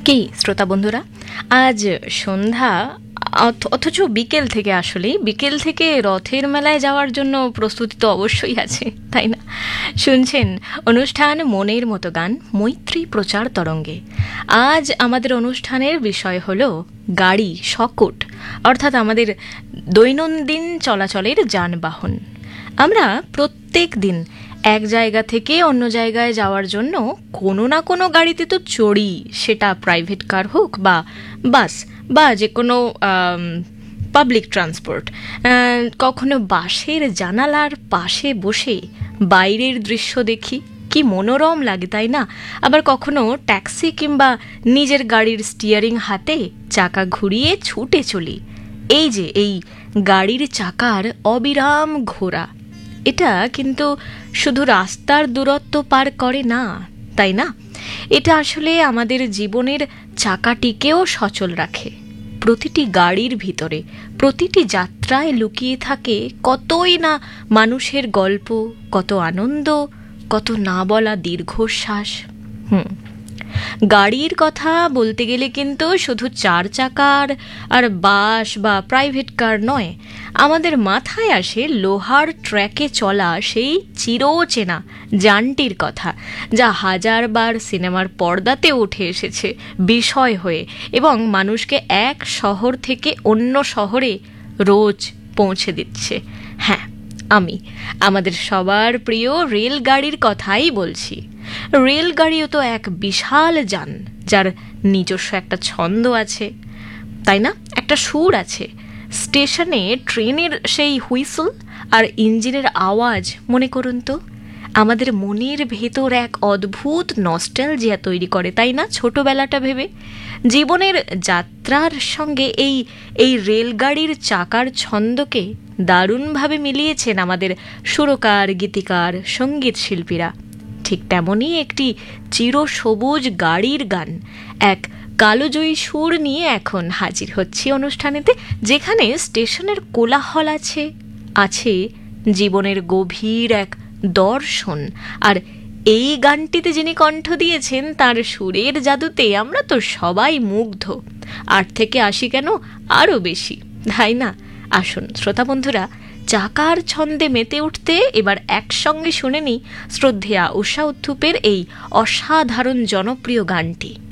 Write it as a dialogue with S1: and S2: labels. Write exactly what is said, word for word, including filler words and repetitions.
S1: কি শ্রোতা বন্ধুরা, আজ সন্ধ্যা অথচ বিকেল থেকে, আসলে বিকেল থেকে রথের মেলায় যাওয়ার জন্য প্রস্তুতি তো অবশ্যই আছে, তাই না? শুনছেন অনুষ্ঠান মনের মতো গান, মৈত্রী প্রচার তরঙ্গে। আজ আমাদের অনুষ্ঠানের বিষয় হলো গাড়ি, শকট, অর্থাৎ আমাদের দৈনন্দিন চলাচলের যানবাহন। আমরা প্রত্যেক দিন এক জায়গা থেকে অন্য জায়গায় যাওয়ার জন্য কোনো না কোনো গাড়িতে তো চড়ি, সেটা প্রাইভেট কার হোক বা বাস বা যে কোনো পাবলিক ট্রান্সপোর্ট। কখনো বাসের জানালার পাশে বসে বাইরের দৃশ্য দেখি, কি মনোরম লাগে, তাই না? আবার কখনো ট্যাক্সি কিংবা নিজের গাড়ির স্টিয়ারিং হাতে চাকা ঘুরিয়ে ছুটে চলি। এই যে এই গাড়ির চাকার অবিরাম ঘোরা, এটা কিন্তু শুধু রাস্তার দূরত্ব পার করে না, তাই না? এটা আসলে আমাদের জীবনের চাকাটিকেও সচল রাখে। প্রতিটি গাড়ির ভিতরে, প্রতিটি যাত্রায় লুকিয়ে থাকে কতই না মানুষের গল্প, কত আনন্দ, কত না বলা দীর্ঘশ্বাস। হুম গাড়ির কথা বলতে গেলে কিন্তু শুধু চার চাকার আর বাস বা প্রাইভেট কার নয়, আমাদের মাথায় আসে লোহার ট্র্যাকে চলা সেই চিরচেনা যানটির কথা, যা হাজারবার সিনেমার পর্দাতে উঠে এসেছে বিষয় হয়ে এবং মানুষকে এক শহর থেকে অন্য শহরে রোজ পৌঁছে দিচ্ছে। হ্যাঁ, আমি আমাদের সবার প্রিয় রেলগাড়ির কথাই বলছি। রেলগাড়িও তো এক বিশাল যান, যার নিজস্ব একটা ছন্দ আছে, তাই না? একটা সুর আছে। স্টেশনে ট্রেনের সেই হুইসল আর ইঞ্জিনের আওয়াজ মনে করুন তো, আমাদের মনের ভেতর এক অদ্ভুত নস্টালজিয়া তৈরি করে, তাই না? ছোটবেলাটা ভেবে জীবনের যাত্রার সঙ্গে এই এই রেলগাড়ির চাকার ছন্দকে দারুণভাবে মিলিয়েছেন আমাদের সুরকার, গীতিকার, সঙ্গীত শিল্পীরা। ঠিক তেমনই একটি চিরসবুজ গাড়ির গান, এক কালোজয়ী সুর নিয়ে এখন হাজির হচ্ছি অনুষ্ঠানেতে, যেখানে স্টেশনের কোলাহল আছে, আছে জীবনের গভীর এক দর্শন। আর এই গানটিতে যিনি কণ্ঠ দিয়েছেন, তার সুরের জাদুতে আমরা তো সবাই মুগ্ধ। আট থেকে আশি কেন, আরও বেশি, তাই না? আসুন শ্রোতা বন্ধুরা, চাকার ছন্দে মেতে উঠতে এবার একসঙ্গে শুনে নিই শ্রদ্ধেয়া ঊষা উত্থুপের এই অসাধারণ জনপ্রিয় গানটি।